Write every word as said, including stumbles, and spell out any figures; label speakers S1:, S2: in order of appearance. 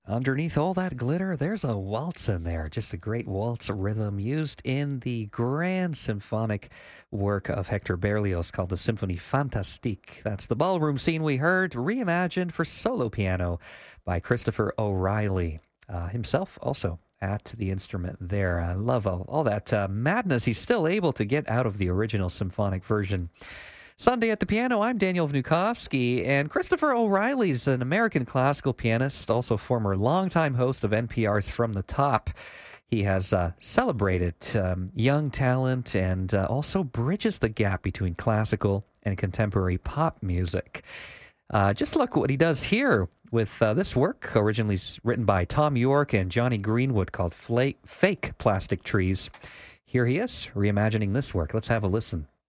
S1: Underneath all that glitter, there's a waltz in there. Just a great waltz rhythm used in the grand symphonic work of Hector Berlioz called the Symphonie Fantastique. That's the ballroom scene we heard, reimagined for solo piano by Christopher O'Reilly, uh, himself also at the instrument there. I love all, all that uh, madness he's still able to get out of the original symphonic version. Sunday at the Piano, I'm Daniel Vnukovsky, and Christopher O'Reilly's an American classical pianist, also former longtime host of N P R's From the Top. He has uh, celebrated um, young talent and uh, also bridges the gap between classical and contemporary pop music. Uh, just look what he does here with uh, this work, originally written by Tom York and Johnny Greenwood, called Fla- Fake Plastic Trees. Here he is, reimagining this work. Let's have a listen.